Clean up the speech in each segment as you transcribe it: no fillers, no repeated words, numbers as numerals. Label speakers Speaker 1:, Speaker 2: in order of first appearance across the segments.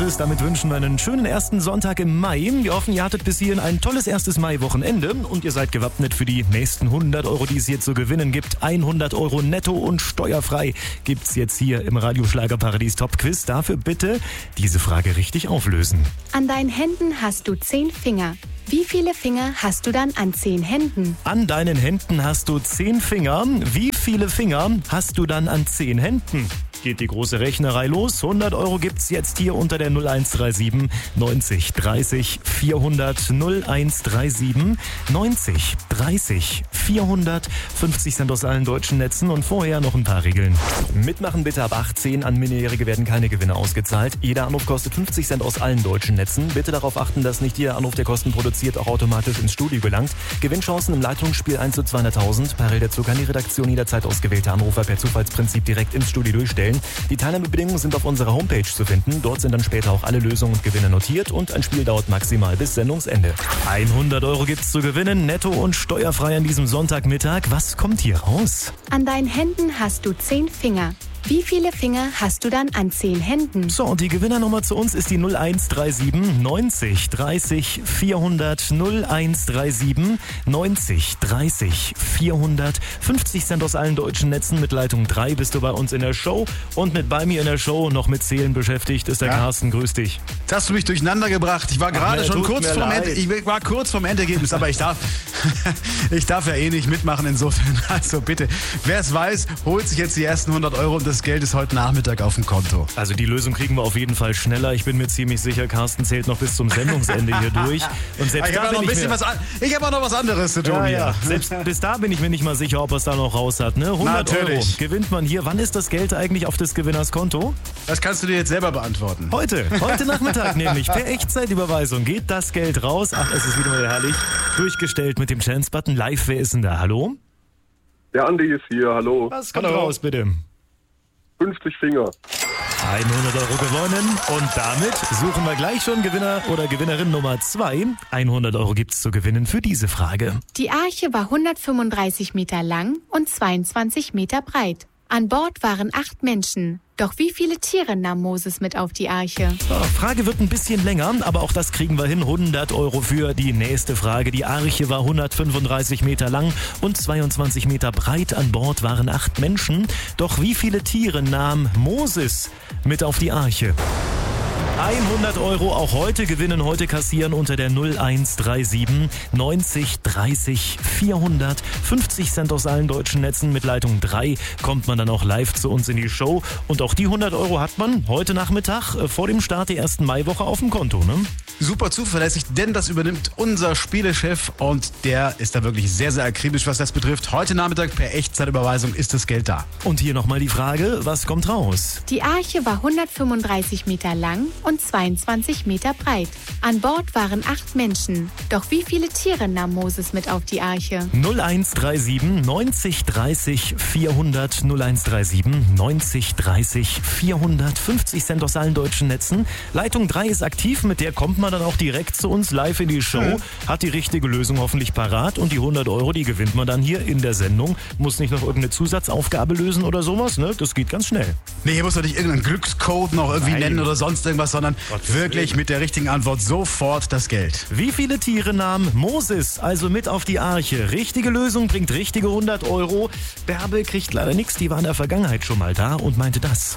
Speaker 1: Moses. Damit wünschen wir einen schönen ersten Sonntag im Mai. Wir hoffen, ihr hattet bis hierhin ein tolles erstes Mai-Wochenende und ihr seid gewappnet für die nächsten 100 Euro, die es hier zu gewinnen gibt. 100 Euro netto und steuerfrei gibt's jetzt hier im Radioschlagerparadies Top Quiz. Dafür bitte diese Frage richtig auflösen.
Speaker 2: An deinen Händen hast du 10 Finger. Wie viele Finger hast du dann an 10 Händen?
Speaker 1: An deinen Händen hast du 10 Finger. Wie viele Finger hast du dann an 10 Händen? Geht die große Rechnerei los. 100 Euro gibt's jetzt hier unter der 0137 90 30 400 0137 90 30 400. 50 Cent aus allen deutschen Netzen und vorher noch ein paar Regeln. Mitmachen bitte ab 18. An Minderjährige werden keine Gewinne ausgezahlt. Jeder Anruf kostet 50 Cent aus allen deutschen Netzen. Bitte darauf achten, dass nicht jeder Anruf, der Kosten produziert, auch automatisch ins Studio gelangt. Gewinnchancen im Leitungsspiel 1 zu 200.000. Parallel dazu kann die Redaktion jederzeit ausgewählte Anrufer per Zufallsprinzip direkt ins Studio durchstellen. Die Teilnahmebedingungen sind auf unserer Homepage zu finden. Dort sind dann später auch alle Lösungen und Gewinne notiert und ein Spiel dauert maximal bis Sendungsende. 100 Euro gibt's zu gewinnen, netto und steuerfrei an diesem Sonntagmittag. Was kommt hier raus?
Speaker 2: An deinen Händen hast du 10 Finger. Wie viele Finger hast du dann an 10 Händen?
Speaker 1: So, und die Gewinnernummer zu uns ist die 0137 90 30 400 0137 90 30 400. 50 Cent aus allen deutschen Netzen. Mit Leitung 3 bist du bei uns in der Show. Und mit bei mir in der Show, noch mit Zählen beschäftigt, ist der Carsten. Grüß dich.
Speaker 3: Das hast du mich durcheinander gebracht. Ich war gerade schon kurz vorm Ende. Ich war kurz vorm Endergebnis, aber ich darf ja eh nicht mitmachen insofern. Also bitte, wer es weiß, holt sich jetzt die ersten 100 Euro und das Geld ist heute Nachmittag auf dem Konto.
Speaker 1: Also die Lösung kriegen wir auf jeden Fall schneller. Ich bin mir ziemlich sicher, Carsten zählt noch bis zum Sendungsende hier durch. Und selbst
Speaker 3: ich habe auch noch was anderes zu tun.
Speaker 1: Ja. Selbst bis da bin ich mir nicht mal sicher, ob er es da noch raus hat. Ne? 100 Euro gewinnt man hier. Wann ist das Geld eigentlich auf des Gewinners Konto?
Speaker 3: Das kannst du dir jetzt selber beantworten.
Speaker 1: Heute Nachmittag nämlich. Per Echtzeitüberweisung geht das Geld raus. Ach, es ist wieder mal herrlich. Durchgestellt mit dem Chance-Button. Live, wer ist denn da? Hallo?
Speaker 4: Der Andi ist hier, hallo.
Speaker 1: Was kommt raus, bitte?
Speaker 4: 50 Finger.
Speaker 1: 100 Euro gewonnen und damit suchen wir gleich schon Gewinner oder Gewinnerin Nummer 2. 100 Euro gibt's zu gewinnen für diese Frage.
Speaker 2: Die Arche war 135 Meter lang und 22 Meter breit. An Bord waren 8 Menschen. Doch wie viele Tiere nahm Moses mit auf die Arche?
Speaker 1: So, Frage wird ein bisschen länger, aber auch das kriegen wir hin. 100 Euro für die nächste Frage. Die Arche war 135 Meter lang und 22 Meter breit. An Bord waren 8 Menschen. Doch wie viele Tiere nahm Moses mit auf die Arche? 100 Euro auch heute gewinnen, heute kassieren unter der 0137 90 30 400. 50 Cent aus allen deutschen Netzen. Mit Leitung 3 kommt man dann auch live zu uns in die Show. Und auch die 100 Euro hat man heute Nachmittag vor dem Start der ersten Maiwoche auf dem Konto. Ne?
Speaker 3: Super zuverlässig, denn das übernimmt unser Spielechef und der ist da wirklich sehr, sehr akribisch, was das betrifft. Heute Nachmittag per Echtzeitüberweisung ist das Geld da.
Speaker 1: Und hier nochmal die Frage, was kommt raus?
Speaker 2: Die Arche war 135 Meter lang und 22 Meter breit. An Bord waren 8 Menschen. Doch wie viele Tiere nahm Moses mit auf die Arche?
Speaker 1: 0137 90 30 400 0137 90 30 400. 50 Cent aus allen deutschen Netzen. Leitung 3 ist aktiv, mit der kommt man dann auch direkt zu uns live in die Show. Hat die richtige Lösung hoffentlich parat und die 100 Euro, die gewinnt man dann hier in der Sendung. Muss nicht noch irgendeine Zusatzaufgabe lösen oder sowas, ne? Das geht ganz schnell.
Speaker 3: Nee, hier muss doch nicht irgendeinen Glückscode noch irgendwie nennen oder sonst irgendwas, sondern wirklich mit der richtigen Antwort sofort das Geld.
Speaker 1: Wie viele Tiere nahm Moses also mit auf die Arche? Richtige Lösung bringt richtige 100 Euro. Bärbel kriegt leider nichts, die war in der Vergangenheit schon mal da und meinte das.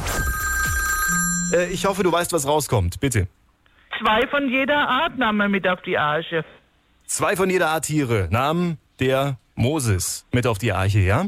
Speaker 1: Ich hoffe, du weißt, was rauskommt. Bitte.
Speaker 5: 2 von jeder Art nahm er mit auf die Arche.
Speaker 1: 2 von jeder Art Tiere nahm der Moses mit auf die Arche, ja?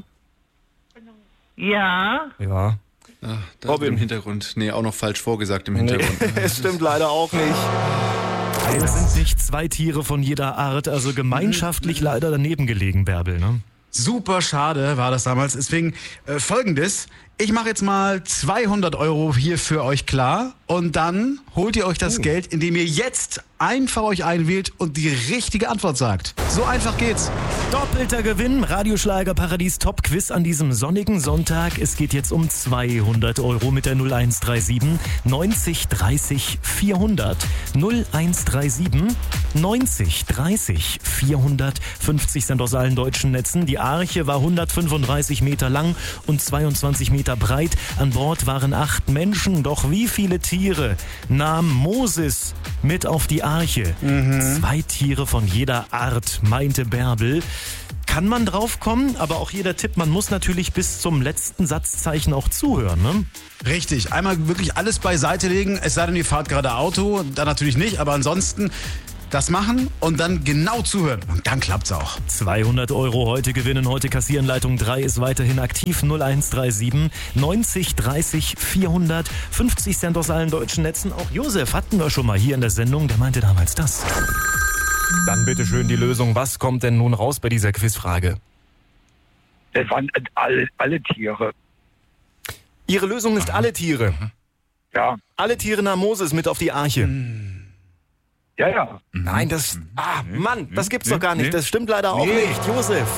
Speaker 5: Ja.
Speaker 1: Ja.
Speaker 6: Ach, da Robin im Hintergrund. Nee, auch noch falsch vorgesagt im Hintergrund.
Speaker 1: Nee, es stimmt leider auch nicht. Es sind nicht 2 Tiere von jeder Art, also gemeinschaftlich leider daneben gelegen, Bärbel, ne?
Speaker 3: Super schade war das damals. Deswegen Folgendes. Ich mache jetzt mal 200 Euro hier für euch klar und dann holt ihr euch das Geld, indem ihr jetzt einfach euch einwählt und die richtige Antwort sagt. So einfach geht's.
Speaker 1: Doppelter Gewinn, Radioschlagerparadies Top Quiz an diesem sonnigen Sonntag. Es geht jetzt um 200 Euro mit der 0137 90 30 400. 0137 90 30 400. 50 Cent aus allen deutschen Netzen. Die Arche war 135 Meter lang und 22 Meter Meter breit. An Bord waren 8 Menschen. Doch wie viele Tiere nahm Moses mit auf die Arche? 2 Tiere von jeder Art, meinte Bärbel. Kann man drauf kommen, aber auch jeder Tipp, man muss natürlich bis zum letzten Satzzeichen auch zuhören, ne?
Speaker 3: Richtig, einmal wirklich alles beiseite legen, es sei denn, ihr fahrt gerade Auto, dann natürlich nicht, aber ansonsten das machen und dann genau zuhören und dann klappt's auch.
Speaker 1: 200 Euro heute gewinnen, heute kassieren. Leitung 3 ist weiterhin aktiv, 0137 90 30 400, 50 Cent aus allen deutschen Netzen. Auch Josef hatten wir schon mal hier in der Sendung, der meinte damals das. Dann bitte schön die Lösung. Was kommt denn nun raus bei dieser Quizfrage?
Speaker 7: Das waren alle Tiere.
Speaker 1: Ihre Lösung ist alle Tiere.
Speaker 7: Ja.
Speaker 1: Alle Tiere nahm Moses mit auf die Arche.
Speaker 7: Ja.
Speaker 1: Nein, das... Mann, das gibt's doch gar nicht. Das stimmt leider auch nicht. Josef.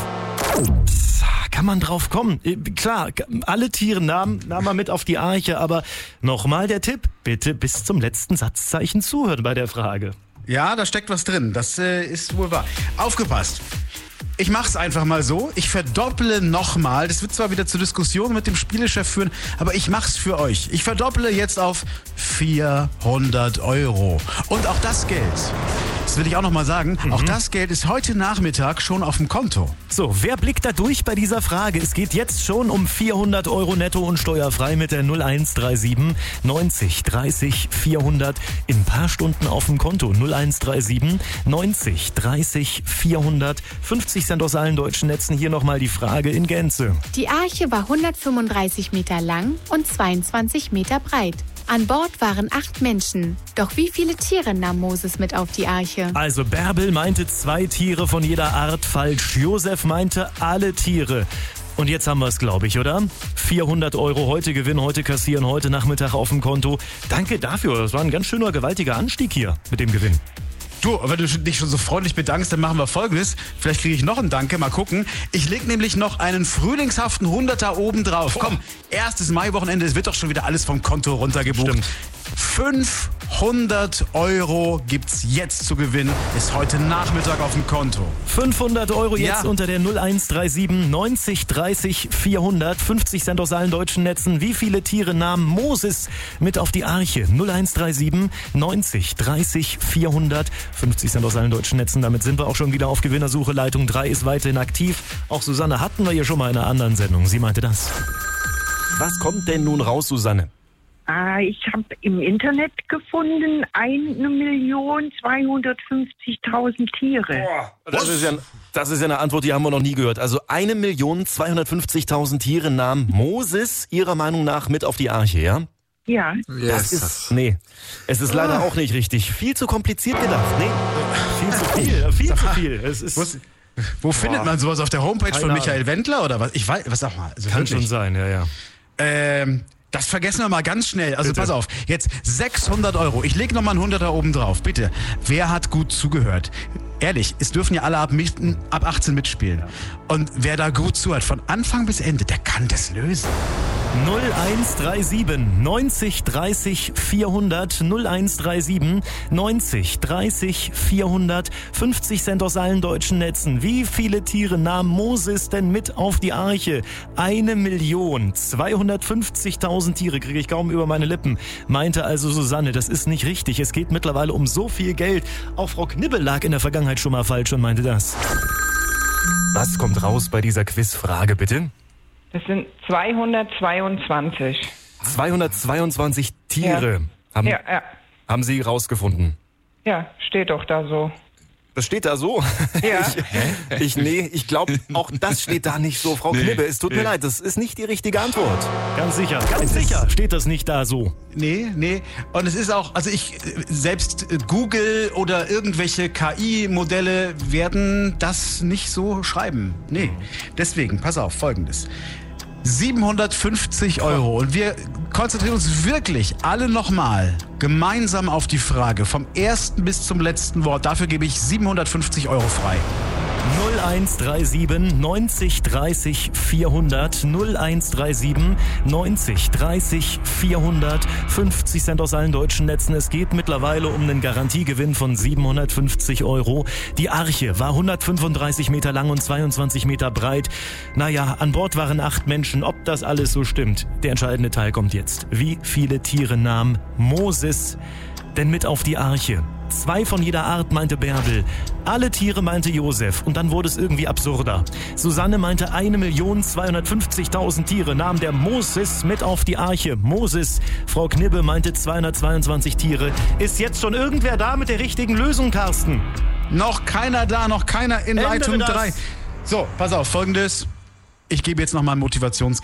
Speaker 1: Kann man drauf kommen? Klar, alle Tiere nahm er mit auf die Arche, aber nochmal der Tipp. Bitte bis zum letzten Satzzeichen zuhören bei der Frage.
Speaker 3: Ja, da steckt was drin. Das ist wohl wahr. Aufgepasst. Ich mach's einfach mal so. Ich verdopple nochmal. Das wird zwar wieder zur Diskussion mit dem Spielechef führen, aber ich mach's für euch. Ich verdopple jetzt auf 400 Euro. Und auch das Geld, das will ich auch nochmal sagen, auch das Geld ist heute Nachmittag schon auf dem Konto.
Speaker 1: So, wer blickt da durch bei dieser Frage? Es geht jetzt schon um 400 Euro netto und steuerfrei mit der 0137 90 30 400 in ein paar Stunden auf dem Konto. 0137 90 30 400, 50 Cent aus allen deutschen Netzen. Hier nochmal die Frage in Gänze.
Speaker 2: Die Arche war 135 Meter lang und 22 Meter breit. An Bord waren 8 Menschen. Doch wie viele Tiere nahm Moses mit auf die Arche?
Speaker 1: Also Bärbel meinte 2 Tiere von jeder Art falsch. Josef meinte alle Tiere. Und jetzt haben wir es, glaube ich, oder? 400 Euro heute Gewinn, heute kassieren, heute Nachmittag auf dem Konto. Danke dafür. Das war ein ganz schöner, gewaltiger Anstieg hier mit dem Gewinn.
Speaker 3: Du, wenn du dich schon so freundlich bedankst, dann machen wir Folgendes. Vielleicht kriege ich noch einen Danke, mal gucken. Ich leg nämlich noch einen frühlingshaften 100er oben drauf. Komm, erstes Maiwochenende, es wird doch schon wieder alles vom Konto runtergebucht.
Speaker 1: Stimmt.
Speaker 3: 500 Euro gibt's jetzt zu gewinnen, ist heute Nachmittag auf dem Konto.
Speaker 1: 500 Euro jetzt
Speaker 3: Ja.
Speaker 1: unter der 0137 90 30 400, 50 Cent aus allen deutschen Netzen. Wie viele Tiere nahm Moses mit auf die Arche? 0137 90 30 400, 50 Cent aus allen deutschen Netzen. Damit sind wir auch schon wieder auf Gewinnersuche. Leitung 3 ist weiterhin aktiv. Auch Susanne hatten wir hier schon mal in einer anderen Sendung. Sie meinte das. Was kommt denn nun raus, Susanne?
Speaker 5: Ich habe im Internet gefunden 1.250.000 Tiere.
Speaker 1: Das ist ja eine Antwort, die haben wir noch nie gehört. Also 1.250.000 Tiere nahm Moses Ihrer Meinung nach mit auf die Arche, ja?
Speaker 5: Ja.
Speaker 1: Es ist leider auch nicht richtig. Viel zu kompliziert gedacht. Nee, viel zu viel. Es ist,
Speaker 3: Wo findet man sowas? Auf der Homepage von
Speaker 1: Keine
Speaker 3: Michael Wendler oder was? Ich weiß, was sag mal. Also
Speaker 1: kann
Speaker 3: wirklich.
Speaker 1: schon sein, ja.
Speaker 3: Das vergessen wir mal ganz schnell. Also
Speaker 1: Bitte.
Speaker 3: pass auf, jetzt 600 Euro. Ich lege nochmal einen 100er oben drauf. Bitte, wer hat gut zugehört? Ehrlich, es dürfen ja alle ab 18 mitspielen. Und wer da gut zuhört, von Anfang bis Ende, der kann das lösen.
Speaker 1: 0137 90 30 400 0137 90 30 400, 50 Cent aus allen deutschen Netzen. Wie viele Tiere nahm Moses denn mit auf die Arche? 1.250.000 Tiere, kriege ich kaum über meine Lippen. Meinte also Susanne, das ist nicht richtig. Es geht mittlerweile um so viel Geld. Auch Frau Knibbel lag in der Vergangenheit schon mal falsch und meinte das. Was kommt raus bei dieser Quizfrage, bitte?
Speaker 5: Das sind 222.
Speaker 1: 222 Tiere haben Sie rausgefunden.
Speaker 5: Ja, steht doch da so.
Speaker 1: Das steht da so?
Speaker 5: Ja.
Speaker 1: Ich glaube, auch das steht da nicht so, Frau Knibbe. Es tut mir leid, das ist nicht die richtige Antwort. Ganz sicher steht das nicht da so.
Speaker 3: Nee. Und es ist auch, also selbst Google oder irgendwelche KI-Modelle werden das nicht so schreiben. Nee. Deswegen, pass auf, Folgendes. 750 Euro. Und wir konzentrieren uns wirklich alle nochmal gemeinsam auf die Frage vom ersten bis zum letzten Wort. Dafür gebe ich 750 Euro frei.
Speaker 1: 0137 90 30 400. 0137 90 30 400. 50 Cent aus allen deutschen Netzen. Es geht mittlerweile um einen Garantiegewinn von 750 Euro. Die Arche war 135 Meter lang und 22 Meter breit. Naja, an Bord waren 8 Menschen. Ob das alles so stimmt, der entscheidende Teil kommt jetzt. Wie viele Tiere nahm Moses denn mit auf die Arche? 2 von jeder Art, meinte Bärbel. Alle Tiere, meinte Josef. Und dann wurde es irgendwie absurder. Susanne meinte, 1.250.000 Tiere nahm der Moses mit auf die Arche. Moses. Frau Knibbe meinte 222 Tiere. Ist jetzt schon irgendwer da mit der richtigen Lösung, Carsten?
Speaker 3: Noch keiner da, noch keiner in Leitung 3. So, pass auf, Folgendes. Ich gebe jetzt noch mal einen Motivations